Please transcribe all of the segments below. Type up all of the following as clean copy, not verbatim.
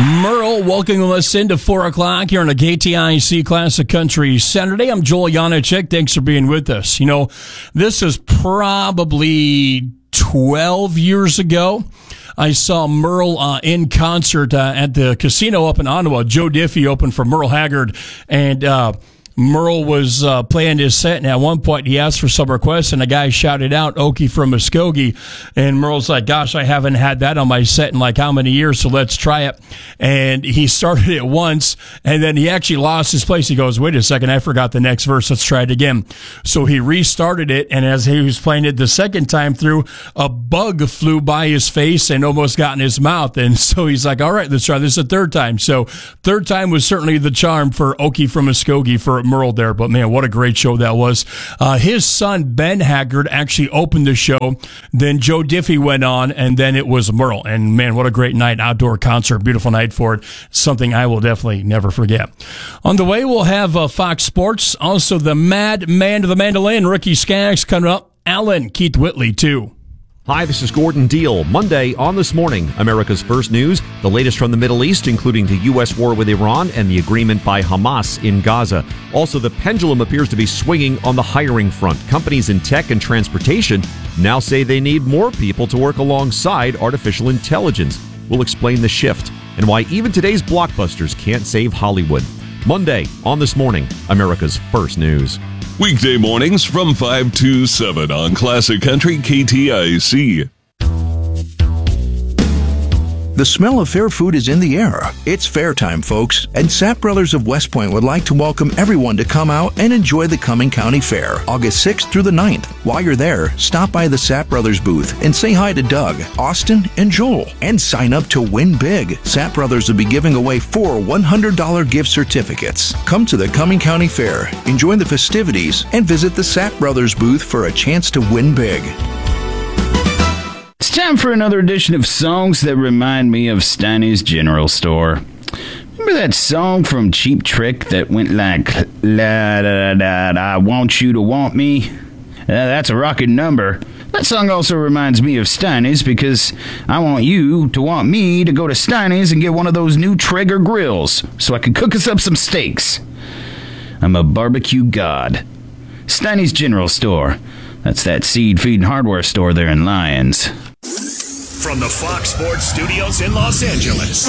Merle welcoming us into 4 o'clock here on a KTIC Classic Country Saturday. I'm Joel Janacek. Thanks for being with us. You know, this is probably 12 years ago. I saw Merle in concert at the casino up in Ottawa. Joe Diffie opened for Merle Haggard, and Merle was playing his set, and at one point he asked for some requests, and a guy shouted out, "Okie from Muskogee," and Merle's like, "Gosh, I haven't had that on my set in like how many years, so let's try it." And he started it once, and then he actually lost his place. He goes, "Wait a second, I forgot the next verse. Let's try it again." So he restarted it, and as he was playing it the second time through, a bug flew by his face and almost got in his mouth, and so he's like, "All right, let's try this a third time." So third time was certainly the charm for "Okie from Muskogee" for Merle there, but man, what a great show that was. His son, Ben Haggard, actually opened the show. Then Joe Diffie went on, and then it was Merle. And man, what a great night. Outdoor concert, beautiful night for it. Something I will definitely never forget. On the way, we'll have Fox Sports. Also, the Mad Man to the Mandolin, Ricky Skaggs coming up. Alan Keith Whitley, too. Hi, this is Gordon Deal. Monday on This Morning, America's First News, the latest from the Middle East, including the U.S. war with Iran and the agreement by Hamas in Gaza. Also, the pendulum appears to be swinging on the hiring front. Companies in tech and transportation now say they need more people to work alongside artificial intelligence. We'll explain the shift and why even today's blockbusters can't save Hollywood. Monday on This Morning, America's First News. Weekday mornings from 5 to 7 on Classic Country KTIC. The smell of fair food is in the air. It's fair time, folks, and Sapp Brothers of West Point would like to welcome everyone to come out and enjoy the Cumming County Fair, August 6th through the 9th. While you're there, stop by the Sapp Brothers booth and say hi to Doug, Austin, and Joel, and sign up to win big. Sapp Brothers will be giving away 4 $100 gift certificates. Come to the Cumming County Fair, enjoy the festivities, and visit the Sapp Brothers booth for a chance to win big. It's time for another edition of Songs That Remind Me of Steiny's General Store. Remember that song from Cheap Trick that went like, la da da da, I want you to want me? That's a rockin' number. That song also reminds me of Steiny's because I want you to want me to go to Steiny's and get one of those new Traeger grills so I can cook us up some steaks. I'm a barbecue god. Steiny's General Store. That's that seed-feeding hardware store there in Lyons. From the Fox Sports Studios in Los Angeles,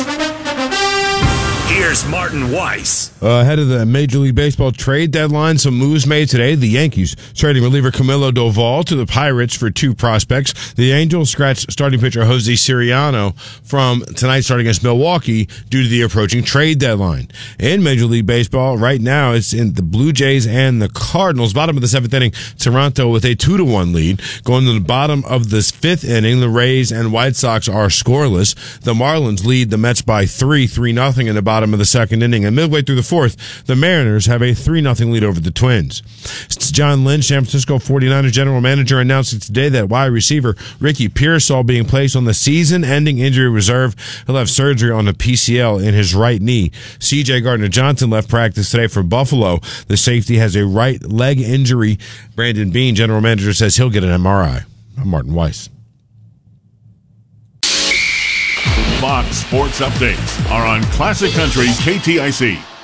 here's Martin Weiss. Ahead of the Major League Baseball trade deadline, some moves made today. The Yankees trading reliever Camilo Doval to the Pirates for 2 prospects. The Angels scratched starting pitcher Jose Siriano from tonight's start against Milwaukee due to the approaching trade deadline. In Major League Baseball, right now, it's in the Blue Jays and the Cardinals. Bottom of the 7th inning, Toronto with a 2-1 lead. Going to the bottom of the 5th inning, the Rays and White Sox are scoreless. The Marlins lead the Mets by 3-0 in the bottom of the 2nd inning. And midway through the 4th, the Mariners have a 3-0 lead over the Twins. John Lynch, San Francisco 49ers general manager, announced today that wide receiver Ricky Pearsall being placed on the season-ending injury reserve. He'll have surgery on a PCL in his right knee. C.J. Gardner-Johnson left practice today for Buffalo. The safety has a right leg injury. Brandon Beane, general manager, says he'll get an MRI. I'm Martin Weiss. Fox Sports Updates are on Classic Country KTIC.